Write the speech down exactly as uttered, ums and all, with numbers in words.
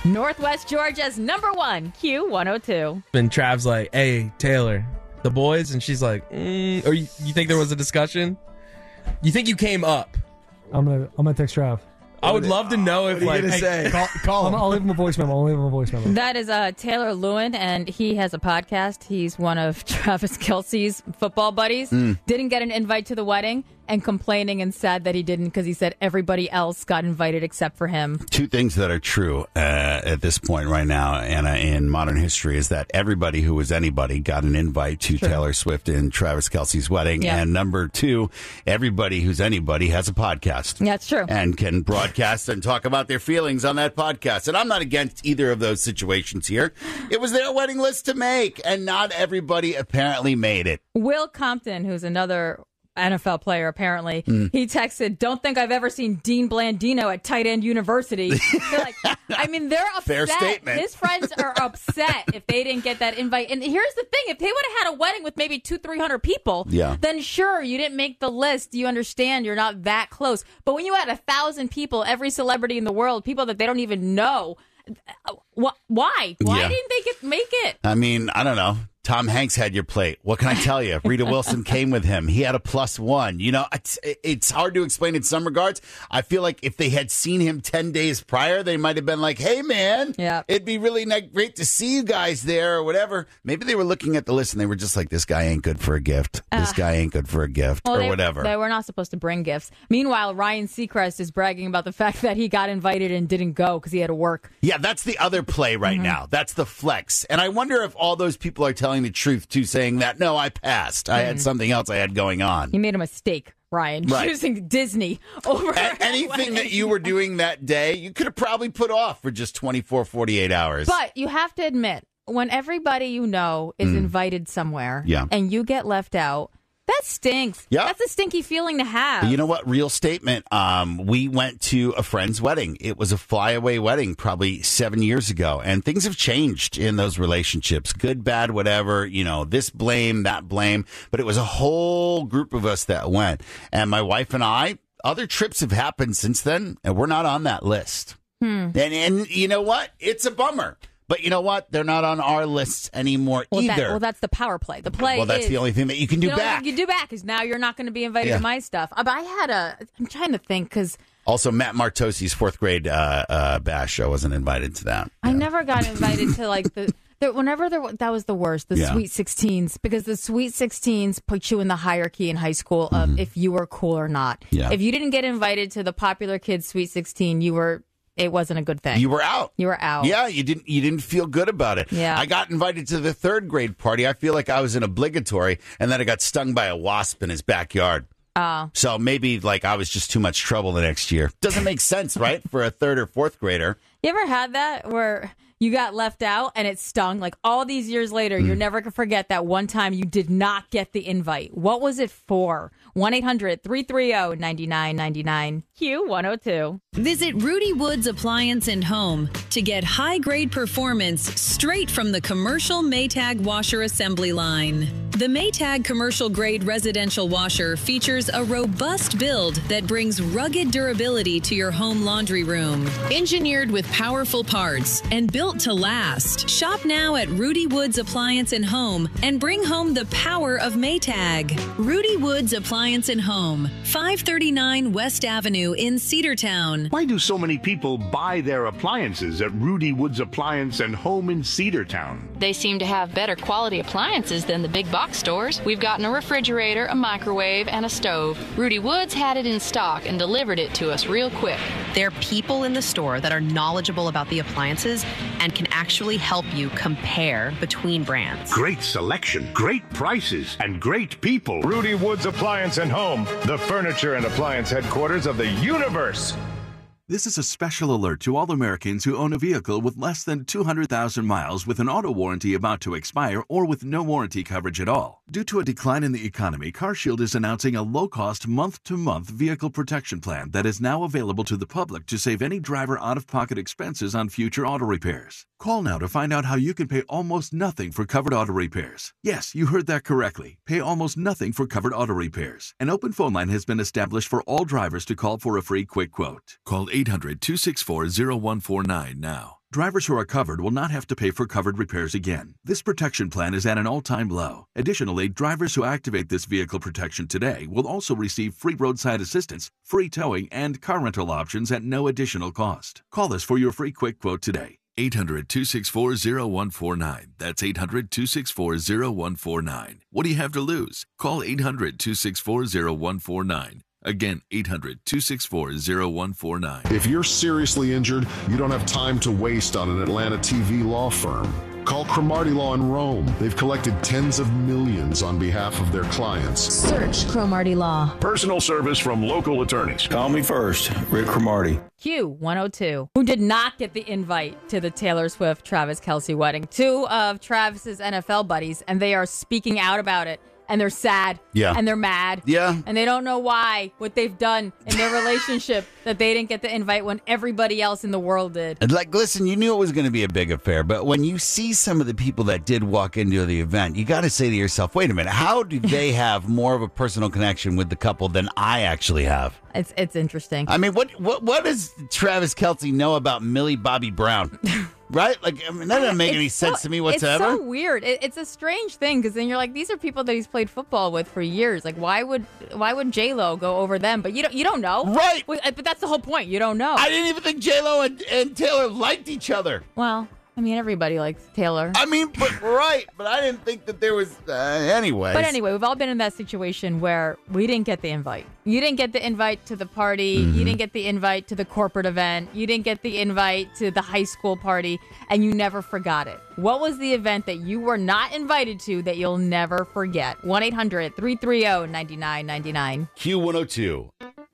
Northwest Georgia's number one, Q one oh two. And Trav's like, hey, Taylor, the boys? And she's like, mm. Or you, you think there was a discussion? You think you came up? I'm gonna I'm gonna text Trav. I would love to know if, What are you like, gonna hey, say? call, call him. I'll, I'll leave him a voice memo. I'll leave him a voice memo. That is uh, Taylor Lewin, and he has a podcast. He's one of Travis Kelce's football buddies. Mm. Didn't get an invite to the wedding and complaining and sad that he didn't because he said everybody else got invited except for him. Two things that are true uh, at this point right now, Anna, in modern history is that everybody who was anybody got an invite to True. Taylor Swift and Travis Kelce's wedding. Yeah. And number two, everybody who's anybody has a podcast. Yeah, it's true. And can broadcast and talk about their feelings on that podcast. And I'm not against either of those situations here. It was their wedding list to make, and not everybody apparently made it. Will Compton, who's another N F L player, apparently, Mm. he texted, don't think I've ever seen Dean Blandino at Tight End University. They're like, I mean, they're upset. Fair statement. His friends are upset if they didn't get that invite. And here's the thing. If they would have had a wedding with maybe two, three hundred people, Yeah. then sure, you didn't make the list. You understand you're not that close. But when you had a thousand people, every celebrity in the world, people that they don't even know, wh- why? Why Yeah. didn't they get make it? I mean, I don't know. Tom Hanks had your plate. What can I tell you? Rita Wilson came with him. He had a plus one. You know, it's, it's hard to explain in some regards. I feel like if they had seen him ten days prior, they might have been like, hey, man, Yeah. it'd be really ni- great to see you guys there or whatever. Maybe they were looking at the list and they were just like, this guy ain't good for a gift. This Uh, guy ain't good for a gift Well, or they, whatever. They were not supposed to bring gifts. Meanwhile, Ryan Seacrest is bragging about the fact that he got invited and didn't go because he had to work. Yeah, that's the other play right Mm-hmm. now. That's the flex. And I wonder if all those people are telling the truth, too, saying that, no, I passed. I Mm-hmm. had something else I had going on. He made a mistake, Ryan, Right. choosing Disney over A- anything that you were doing that day, you could have probably put off for just twenty-four, forty-eight hours. But you have to admit, when everybody you know is invited somewhere Mm. Yeah. and you get left out, that stinks. Yeah. That's a stinky feeling to have. You know what? Real statement. Um, we went to a friend's wedding. It was a flyaway wedding probably seven years ago. And things have changed in those relationships. Good, bad, whatever. You know, this blame, that blame. But it was a whole group of us that went. And my wife and I, other trips have happened since then, and we're not on that list. Hmm. And, and you know what? It's a bummer. But you know what? They're not on our lists anymore well, either. That, well, that's the power play. The play Well, that's is, the only thing that you can do you know, back. You do back is now you're not going to be invited Yeah. to my stuff. Uh, But I had a, I'm trying to think because Also, Matt Martosi's fourth grade uh, uh, bash show wasn't invited to that. I never got invited to like the, the whenever there that was the worst, the Yeah. Sweet sixteens, because the Sweet sixteens put you in the hierarchy in high school of Mm-hmm. if you were cool or not. Yeah. If you didn't get invited to the popular kids Sweet sixteen, you were it wasn't a good thing. You were out. You were out. Yeah, you didn't. You didn't feel good about it. Yeah. I got invited to the third grade party. I feel like I was an obligatory, and then I got stung by a wasp in his backyard. Oh. So maybe like I was just too much trouble the next year. Doesn't make sense, right? For a third or fourth grader. You ever had that where you got left out and it stung? Like all these years later, you're never going to forget that one time you did not get the invite. What was it for? one eight hundred three three zero nine nine nine nine Q one oh two. Visit Rudy Woods Appliance and Home to get high-grade performance straight from the commercial Maytag washer assembly line. The Maytag commercial-grade residential washer features a robust build that brings rugged durability to your home laundry room. Engineered with powerful parts and built to last. Shop now at Rudy Woods Appliance and Home and bring home the power of Maytag. Rudy Woods Appliance and Home, five thirty-nine West Avenue in Cedartown. Why do so many people buy their appliances at Rudy Woods Appliance and Home in Cedartown? They seem to have better quality appliances than the big box stores. We've gotten a refrigerator, a microwave, and a stove. Rudy Woods had it in stock and delivered it to us real quick. There are people in the store that are knowledgeable about the appliances and can actually help you compare between brands. Great selection, great prices, and great people. Rudy Woods Appliance and Home, the furniture and appliance headquarters of the universe. This is a special alert to all Americans who own a vehicle with less than two hundred thousand miles with an auto warranty about to expire or with no warranty coverage at all. Due to a decline in the economy, CarShield is announcing a low-cost month-to-month vehicle protection plan that is now available to the public to save any driver out-of-pocket expenses on future auto repairs. Call now to find out how you can pay almost nothing for covered auto repairs. Yes, you heard that correctly. Pay almost nothing for covered auto repairs. An open phone line has been established for all drivers to call for a free quick quote. Call eight hundred, two six four, zero one four nine now. Drivers who are covered will not have to pay for covered repairs again. This protection plan is at an all-time low. Additionally, drivers who activate this vehicle protection today will also receive free roadside assistance, free towing, and car rental options at no additional cost. Call us for your free quick quote today. eight hundred, two six four, zero one four nine. That's eight hundred, two six four, zero one four nine. What do you have to lose? Call eight hundred, two six four, zero one four nine. Again, eight hundred, two six four, zero one four nine. If you're seriously injured, you don't have time to waste on an Atlanta T V law firm. Call Cromartie Law in Rome. They've collected tens of millions on behalf of their clients. Search Cromartie Law. Personal service from local attorneys. Call me first, Rick Cromartie. Q one oh two, who did not get the invite to the Taylor Swift Travis Kelce wedding. Two of Travis's N F L buddies, and they are speaking out about it. And they're sad. Yeah. And they're mad. Yeah. And they don't know why, what they've done in their relationship, that they didn't get the invite when everybody else in the world did. And like, listen, you knew it was going to be a big affair, but when you see some of the people that did walk into the event, you got to say to yourself, wait a minute, how do they have more of a personal connection with the couple than I actually have? It's it's interesting. I mean, what what what does Travis Kelce know about Millie Bobby Brown? Right? Like, I mean, that doesn't make It's any sense so- to me whatsoever. It's so weird. It, it's a strange thing because then you're like, these are people that he's played football with for years. Like, why would why would J Lo go over them? But you don't you don't know, right? Well, But that's the whole point. You don't know. I didn't even think J Lo and, and Taylor liked each other. Well, I mean, everybody likes Taylor. I mean, but right, but I didn't think that there was uh, anyway. But anyway, we've all been in that situation where we didn't get the invite. You didn't get the invite to the party. Mm-hmm. You didn't get the invite to the corporate event. You didn't get the invite to the high school party, and you never forgot it. What was the event that you were not invited to that you'll never forget? one eight hundred, three three zero, nine nine nine nine. Q one oh two.